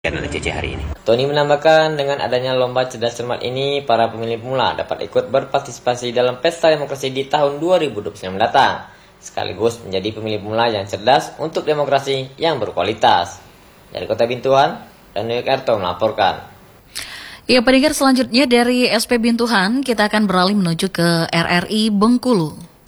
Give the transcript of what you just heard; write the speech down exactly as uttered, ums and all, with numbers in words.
Karena C C hari ini. Tony menambahkan dengan adanya lomba cerdas cermat ini, para pemilih pemula dapat ikut berpartisipasi dalam pesta demokrasi di tahun dua ribu dua puluh sembilan mendatang, sekaligus menjadi pemilih pemula yang cerdas untuk demokrasi yang berkualitas. Dari Kota Bintuhan, dan New Erto melaporkan. Ya, pendengar, selanjutnya dari S P Bintuhan, kita akan beralih menuju ke R R I Bengkulu.